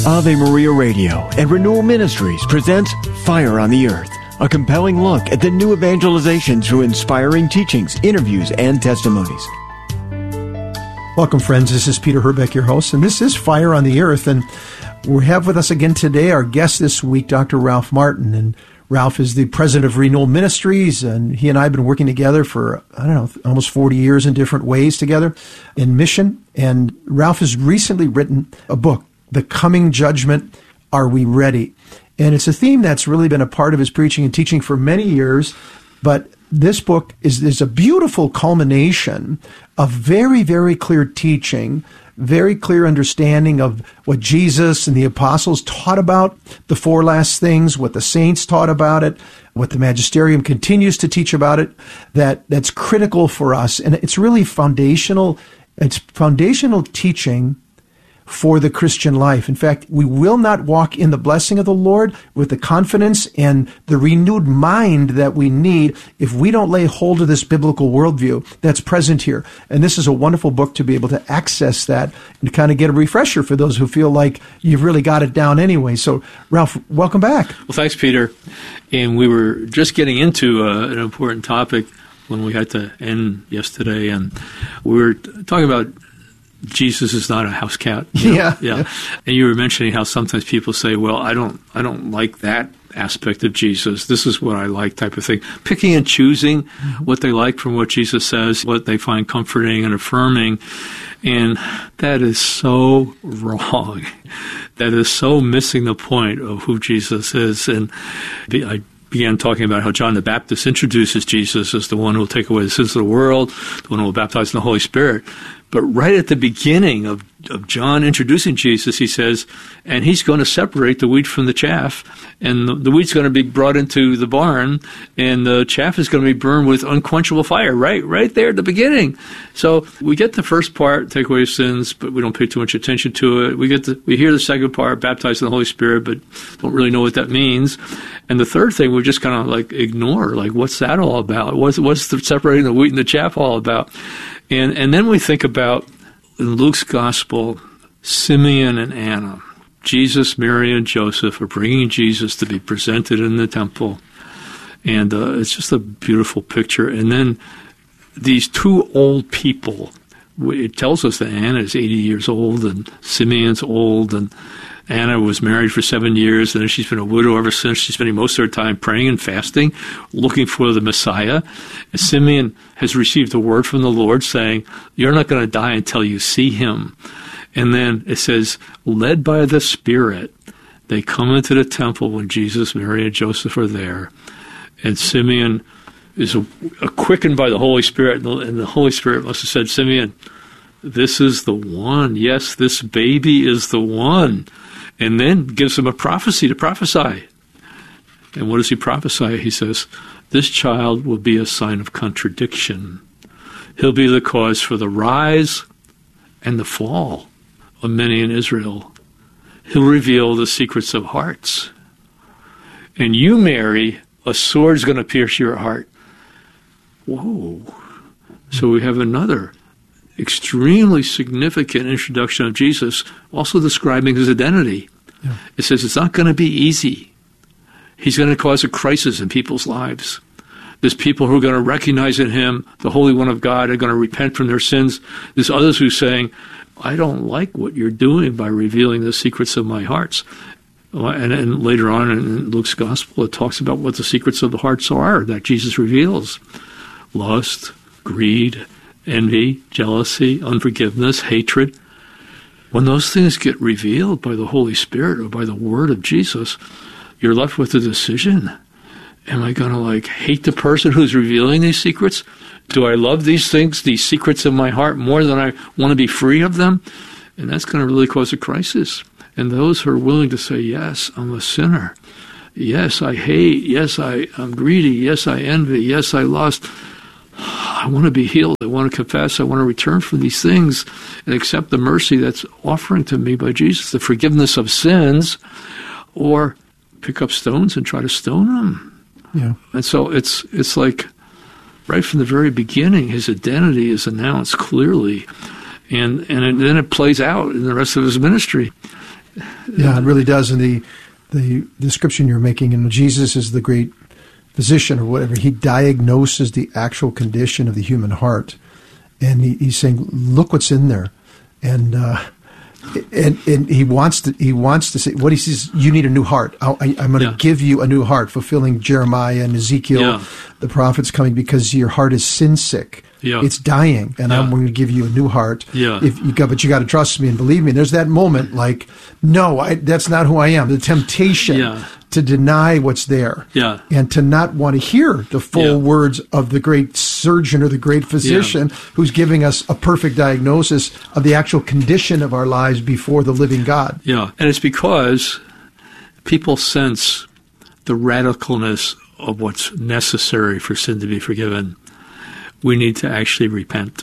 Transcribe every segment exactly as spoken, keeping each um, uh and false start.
Ave Maria Radio and Renewal Ministries presents Fire on the Earth, a compelling look at the new evangelization through inspiring teachings, interviews, and testimonies. Welcome, friends. This is Peter Herbeck, your host, and this is Fire on the Earth. And we have with us again today our guest this week, Doctor Ralph Martin. And Ralph is the president of Renewal Ministries, and he and I have been working together for, I don't know, almost forty years in different ways together in mission. And Ralph has recently written a book, The Coming Judgment, Are We Ready? And it's a theme that's really been a part of his preaching and teaching for many years, but this book is, is a beautiful culmination of very, very clear teaching, very clear understanding of what Jesus and the apostles taught about the four last things, what the saints taught about it, what the magisterium continues to teach about it, that, that's critical for us. And it's really foundational. It's foundational teaching for the Christian life. In fact, we will not walk in the blessing of the Lord with the confidence and the renewed mind that we need if we don't lay hold of this biblical worldview that's present here. And this is a wonderful book to be able to access that and kind of get a refresher for those who feel like you've really got it down anyway. So, Ralph, welcome back. Well, thanks, Peter. And we were just getting into uh, an important topic when we had to end yesterday, and we were talking about Jesus is not a house cat. You know? Yeah, yeah. yeah. And you were mentioning how sometimes people say, well, I don't I don't like that aspect of Jesus. This is what I like, type of thing. Picking and choosing mm-hmm. what they like from what Jesus says, what they find comforting and affirming. And that is so wrong. That is so missing the point of who Jesus is. And I began talking about how John the Baptist introduces Jesus as the one who will take away the sins of the world, the one who will baptize in the Holy Spirit. But right at the beginning of, of John introducing Jesus, he says, and he's going to separate the wheat from the chaff, and the, the wheat's going to be brought into the barn, and the chaff is going to be burned with unquenchable fire, right right there at the beginning. So we get the first part, take away sins, but we don't pay too much attention to it. We get the, we hear the second part, baptize in the Holy Spirit, but don't really know what that means. And the third thing we just kind of like ignore, like what's that all about? What's, what's the separating the wheat and the chaff all about? And and then we think about, in Luke's gospel, Simeon and Anna. Jesus, Mary, and Joseph are bringing Jesus to be presented in the temple. And uh, it's just a beautiful picture. And then these two old people, it tells us that Anna is eighty years old and Simeon's old, and Anna was married for seven years, and then she's been a widow ever since. She's spending most of her time praying and fasting, looking for the Messiah. And Simeon has received a word from the Lord saying, you're not going to die until you see him. And then it says, led by the Spirit, they come into the temple when Jesus, Mary, and Joseph are there. And Simeon is a, a quickened by the Holy Spirit, and the Holy Spirit must have said, Simeon, this is the one. Yes, this baby is the one. And then gives him a prophecy to prophesy. And what does he prophesy? He says, this child will be a sign of contradiction. He'll be the cause for the rise and the fall of many in Israel. He'll reveal the secrets of hearts. And you, Mary, a sword's going to pierce your heart. Whoa. So we have another extremely significant introduction of Jesus, also describing his identity. Yeah. It says it's not going to be easy. He's going to cause a crisis in people's lives. There's people who are going to recognize in him the Holy One of God, are going to repent from their sins. There's others who are saying, I don't like what you're doing by revealing the secrets of my hearts. And, and later on in Luke's gospel, it talks about what the secrets of the hearts are that Jesus reveals. Lust, greed, envy, jealousy, unforgiveness, hatred. When those things get revealed by the Holy Spirit or by the word of Jesus, you're left with a decision. Am I going to like hate the person who's revealing these secrets? Do I love these things, these secrets of my heart, more than I want to be free of them? And that's going to really cause a crisis. And those who are willing to say, yes, I'm a sinner. Yes, I hate. Yes, I, I'm greedy. Yes, I envy. Yes, I lust. I want to be healed. I want to confess. I want to return from these things and accept the mercy that's offering to me by Jesus, the forgiveness of sins, or pick up stones and try to stone them. Yeah. And so it's it's like right from the very beginning, his identity is announced clearly, and and then it plays out in the rest of his ministry. Yeah, it really does. And the the description you're making, and Jesus is the great physician or whatever, he diagnoses the actual condition of the human heart. And he, he's saying, look what's in there. And uh, and and he wants to he wants to say, what he says, you need a new heart. I, I, I'm going to yeah. give you a new heart, fulfilling Jeremiah and Ezekiel, yeah. the prophets coming, because your heart is sin sick. Yeah. It's dying, and yeah. I'm going to give you a new heart. Yeah. If you got, but you got to trust me and believe me. And there's that moment, like, no, I, that's not who I am. The temptation yeah. to deny what's there, yeah. and to not want to hear the full yeah. words of the great surgeon or the great physician yeah. who's giving us a perfect diagnosis of the actual condition of our lives before the living God. Yeah, and it's because people sense the radicalness of what's necessary for sin to be forgiven. We need to actually repent.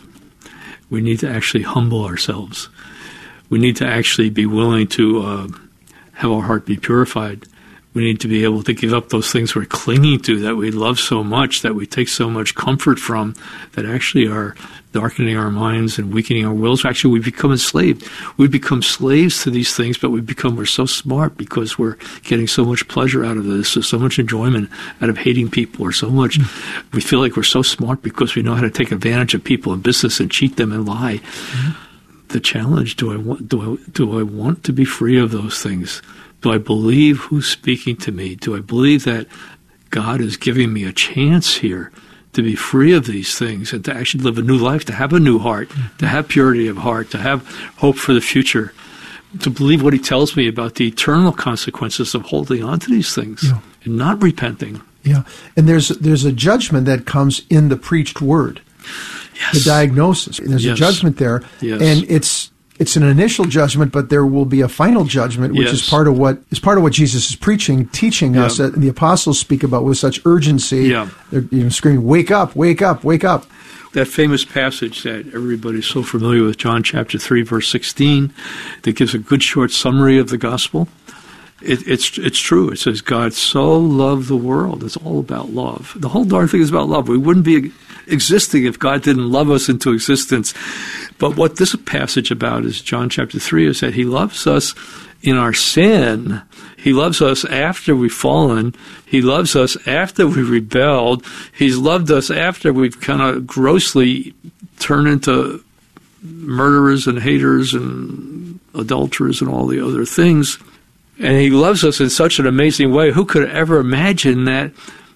We need to actually humble ourselves. We need to actually be willing to uh, have our heart be purified. We need to be able to give up those things we're clinging to, that we love so much, that we take so much comfort from, that actually are darkening our minds and weakening our wills. Actually, we become enslaved. We become slaves to these things, but we become, we're so smart because we're getting so much pleasure out of this, so, so much enjoyment out of hating people, or so much, mm-hmm. we feel like we're so smart because we know how to take advantage of people in business and cheat them and lie. Mm-hmm. The challenge, do I want, do I, do I want to be free of those things? Do I believe who's speaking to me? Do I believe that God is giving me a chance here to be free of these things and to actually live a new life, to have a new heart, mm-hmm. to have purity of heart, to have hope for the future, to believe what he tells me about the eternal consequences of holding on to these things yeah. and not repenting? Yeah, and there's there's a judgment that comes in the preached word, yes. the diagnosis. There's yes. a judgment there, yes. and it's it's an initial judgment, but there will be a final judgment, which yes. is part of what is part of what Jesus is preaching, teaching yeah. us, and the apostles speak about with such urgency. Yeah. They're you know, screaming, "Wake up! Wake up! Wake up!" That famous passage that everybody's so familiar with, John chapter three, verse sixteen, that gives a good short summary of the gospel. It, it's it's true. It says, God so loved the world. It's all about love. The whole darn thing is about love. We wouldn't be existing if God didn't love us into existence. But what this passage about is John chapter three is that he loves us in our sin. He loves us after we've fallen. He loves us after we rebelled. He's loved us after we've kind of grossly turned into murderers and haters and adulterers and all the other things. And he loves us in such an amazing way. Who could ever imagine that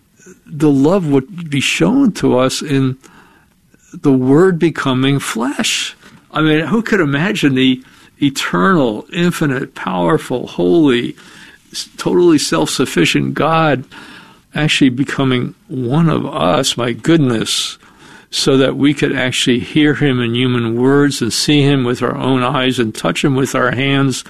the love would be shown to us in the Word becoming flesh? I mean, who could imagine the eternal, infinite, powerful, holy, totally self-sufficient God actually becoming one of us, my goodness, so that we could actually hear him in human words and see him with our own eyes and touch him with our hands.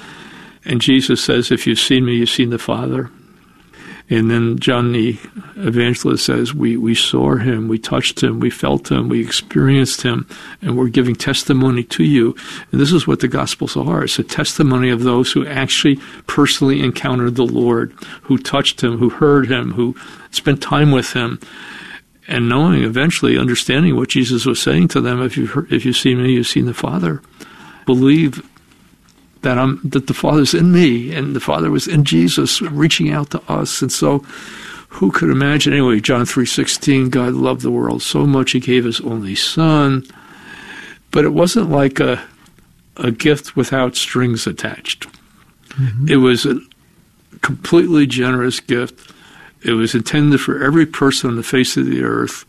And Jesus says, if you've seen me, you've seen the Father. And then John the evangelist says, we, we saw him, we touched him, we felt him, we experienced him, and we're giving testimony to you. And this is what the Gospels are. It's a testimony of those who actually personally encountered the Lord, who touched him, who heard him, who spent time with him, and knowing, eventually understanding what Jesus was saying to them, if you've, heard, if you've seen me, you've seen the Father. Believe that I'm that the Father's in me, and the Father was in Jesus, reaching out to us. And so, who could imagine? Anyway, John three sixteen, God loved the world so much he gave his only Son. But it wasn't like a a gift without strings attached. Mm-hmm. It was a completely generous gift. It was intended for every person on the face of the earth.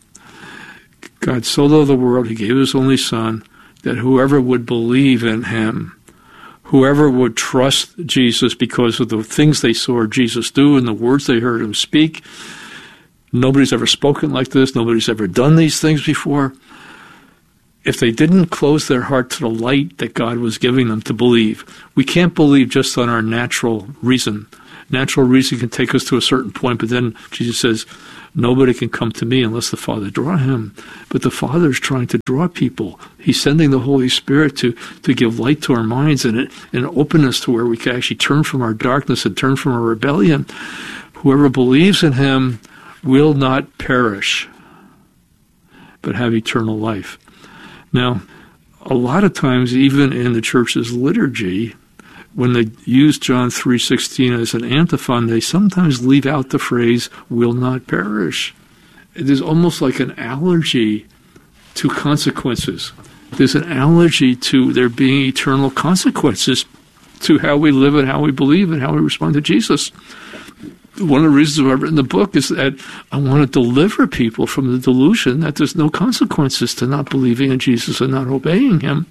God so loved the world, he gave his only Son, that whoever would believe in him, whoever would trust Jesus because of the things they saw Jesus do and the words they heard him speak. Nobody's ever spoken like this. Nobody's ever done these things before. If they didn't close their heart to the light that God was giving them to believe, we can't believe just on our natural reason. Natural reason can take us to a certain point, but then Jesus says, nobody can come to me unless the Father draw him. But the Father is trying to draw people. He's sending the Holy Spirit to, to give light to our minds and an openness to where we can actually turn from our darkness and turn from our rebellion. Whoever believes in him will not perish, but have eternal life. Now, a lot of times, even in the church's liturgy, when they use John three sixteen as an antiphon, they sometimes leave out the phrase, will not perish. It is almost like an allergy to consequences. There's an allergy to there being eternal consequences to how we live and how we believe and how we respond to Jesus. One of the reasons I've written the book is that I want to deliver people from the delusion that there's no consequences to not believing in Jesus and not obeying him.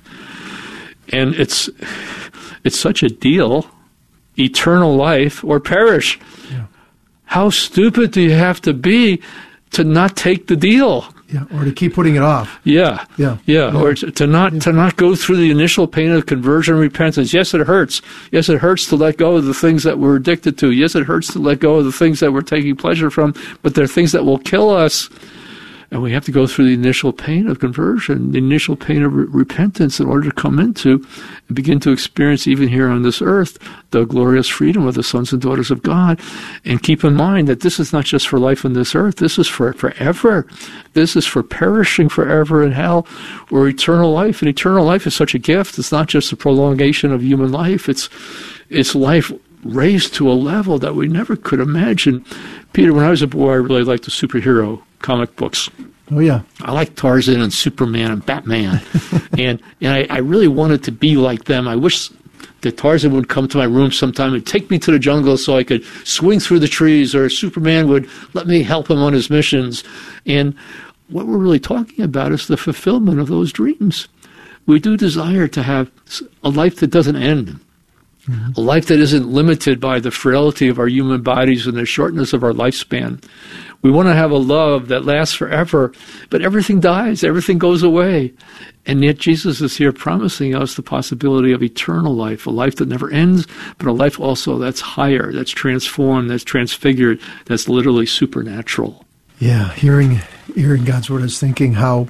And it's it's such a deal, eternal life or perish. Yeah. How stupid do you have to be to not take the deal? Yeah, or to keep putting it off. Yeah, yeah, yeah. yeah. Or to, to not yeah. to not go through the initial pain of conversion and repentance. Yes, it hurts. Yes, it hurts to let go of the things that we're addicted to. Yes, it hurts to let go of the things that we're taking pleasure from, but they're things that will kill us. And we have to go through the initial pain of conversion, the initial pain of re- repentance in order to come into and begin to experience, even here on this earth, the glorious freedom of the sons and daughters of God. And keep in mind that this is not just for life on this earth. This is for forever. This is for perishing forever in hell or eternal life. And eternal life is such a gift. It's not just a prolongation of human life. It's, it's life raised to a level that we never could imagine. Peter, when I was a boy, I really liked the superhero comic books. Oh, yeah. I liked Tarzan and Superman and Batman. and and I, I really wanted to be like them. I wish that Tarzan would come to my room sometime and take me to the jungle so I could swing through the trees, or Superman would let me help him on his missions. And what we're really talking about is the fulfillment of those dreams. We do desire to have a life that doesn't end. Mm-hmm. A life that isn't limited by the frailty of our human bodies and the shortness of our lifespan. We want to have a love that lasts forever, but everything dies, everything goes away. And yet Jesus is here promising us the possibility of eternal life, a life that never ends, but a life also that's higher, that's transformed, that's transfigured, that's literally supernatural. Yeah, hearing hearing God's word, I was thinking how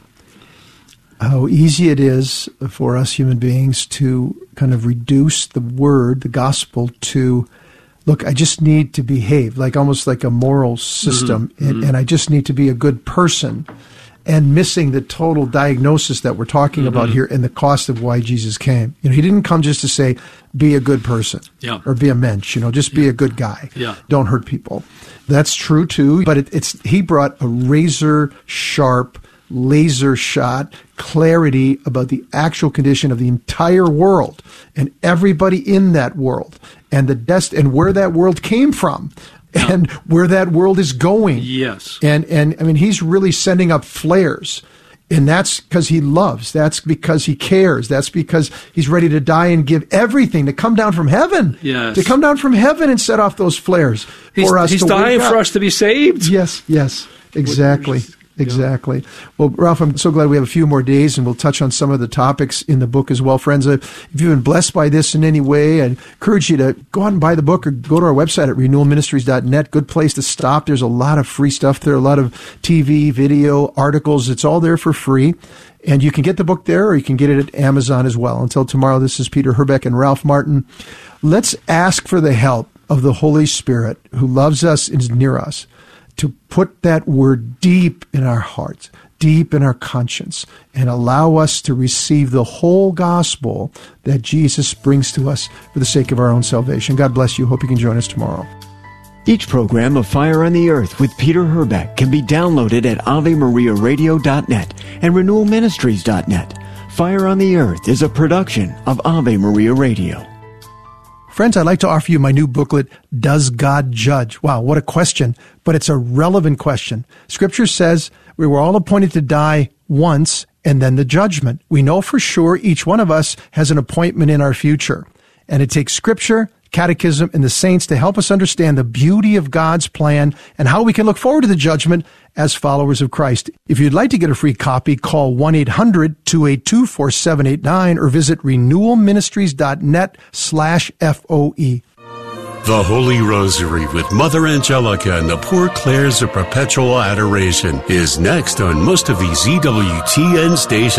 how easy it is for us human beings to kind of reduce the word, the gospel, to, look, I just need to behave, like almost like a moral system, mm-hmm. and, mm-hmm. and I just need to be a good person, and missing the total diagnosis that we're talking mm-hmm. about here and the cost of why Jesus came. You know, he didn't come just to say, be a good person yeah. or be a mensch, you know, just be yeah. a good guy. Yeah. Don't hurt people. That's true too, but it, it's he brought a razor sharp, laser shot clarity about the actual condition of the entire world and everybody in that world and the dest and where that world came from yeah. and where that world is going. Yes. And, and I mean, he's really sending up flares, and that's because he loves. That's because he cares. That's because he's ready to die and give everything to come down from heaven. Yes. To come down from heaven and set off those flares he's, for us he's to dying wake for up. us to be saved. Yes, yes, exactly. Exactly. Well, Ralph, I'm so glad we have a few more days, and we'll touch on some of the topics in the book as well. Friends, if you've been blessed by this in any way, I encourage you to go out and buy the book or go to our website at renewal ministries dot net. Good place to stop. There's a lot of free stuff there, a lot of T V, video, articles. It's all there for free. And you can get the book there, or you can get it at Amazon as well. Until tomorrow, this is Peter Herbeck and Ralph Martin. Let's ask for the help of the Holy Spirit, who loves us and is near us, to put that word deep in our hearts, deep in our conscience, and allow us to receive the whole gospel that Jesus brings to us for the sake of our own salvation. God bless you. Hope you can join us tomorrow. Each program of Fire on the Earth with Peter Herbeck can be downloaded at ave maria radio dot net and renewal ministries dot net. Fire on the Earth is a production of Ave Maria Radio. Friends, I'd like to offer you my new booklet, Does God Judge? Wow, what a question, but it's a relevant question. Scripture says we were all appointed to die once and then the judgment. We know for sure each one of us has an appointment in our future. And it takes Scripture, Catechism, and the saints to help us understand the beauty of God's plan and how we can look forward to the judgment as followers of Christ. If you'd like to get a free copy, call one eight hundred two eight two four seven eight nine or visit renewal ministries dot net slash F O E. The Holy Rosary with Mother Angelica and the Poor Clares of Perpetual Adoration is next on most of these Z W T N stations.